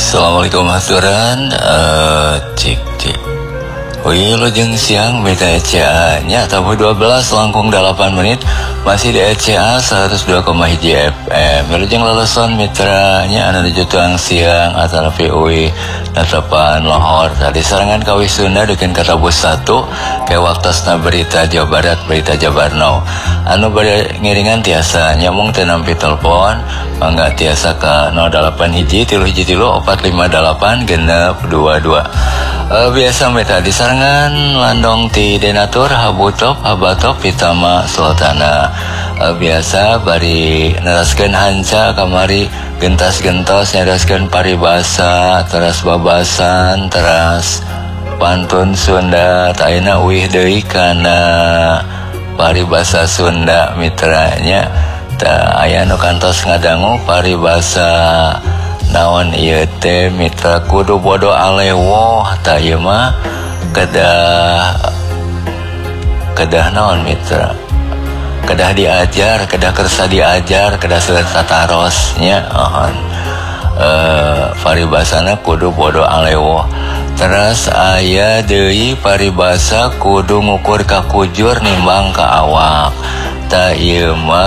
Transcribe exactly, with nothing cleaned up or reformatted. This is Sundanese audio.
Assalamualaikum haturan uh, cik cik Wih lo jeng siang beta E C A nya tabu dua belas langkung delapan menit masih di E C A seratus dua koma satu F M. Lo jeng loloson mitra nya anu dijutuang siang atau P U I natapan lohor tadi serangan kawi Sunda dukin kata bus satu ke waktasna berita Jawa Barat berita Jabar Now anu bari ngiringan tiasa nyamung tenampi telepon mangga tiasa ke nol delapan hiji tilu hiji tilu opat lima delapan genep dua dua. Uh, biasa meta di sarangan landong ti denatur habutop habatop pitama sultana. Uh, biasa bari neraskeun hanca kamari gentas-gentos neraskeun paribasa teras babasan teras pantun Sunda taina uih deui kana paribasa Sunda mitranya ta aya nu kantos ngadangu paribasa naon ieu teh mitra kudu bodo alewoh ta ieu mah kedah kedah naon mitra kedah diajar kedah kersa diajar kedah serta tarosnya ohon eh paribasana kudu bodo alewoh terus aya deui paribasa kudu ngukur ka kujur nimbang ka awak ta ieu mah